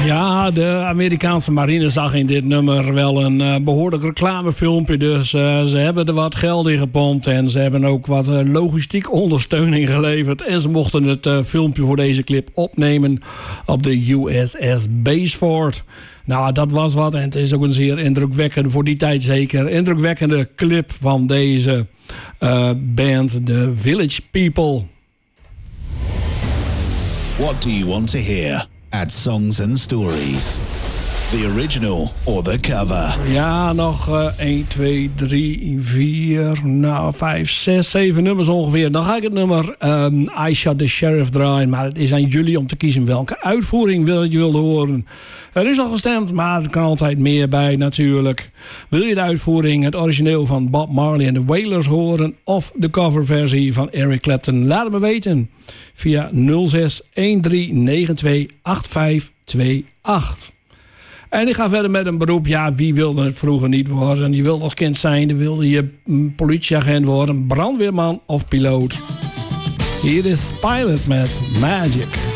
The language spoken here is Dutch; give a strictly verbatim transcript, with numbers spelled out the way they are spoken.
Ja, de Amerikaanse marine zag in dit nummer wel een uh, behoorlijk reclamefilmpje. Dus uh, ze hebben er wat geld in gepompt. En ze hebben ook wat uh, logistiek ondersteuning geleverd. En ze mochten het uh, filmpje voor deze clip opnemen op de U S S Baseford. Nou, dat was wat. En het is ook een zeer indrukwekkende, voor die tijd zeker, indrukwekkende clip van deze uh, band, The Village People. What do you want to hear at Songs and Stories? The original or the cover? Ja, nog uh, één, twee, drie, vier, nou, vijf, zes, zeven nummers ongeveer. Dan ga ik het nummer um, I Shot the Sheriff draaien. Maar het is aan jullie om te kiezen welke uitvoering wil je willen horen. Er is al gestemd, maar er kan altijd meer bij natuurlijk. Wil je de uitvoering, het origineel van Bob Marley en de Wailers horen, of de coverversie van Eric Clapton? Laat het me weten via nul zes een drie negen twee acht vijf twee acht. En ik ga verder met een beroep. Ja, wie wilde het vroeger niet worden? Je wilde als kind zijn, dan wilde je politieagent worden, brandweerman of piloot. Hier is Pilot met Magic.